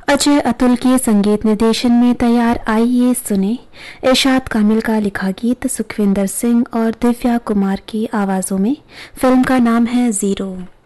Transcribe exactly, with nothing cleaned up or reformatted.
अजय अतुल के संगीत निर्देशन में तैयार आइए सुने इरशाद कामिल का लिखा गीत सुखविंदर सिंह और दिव्या कुमार की आवाज़ों में। फिल्म का नाम है जीरो।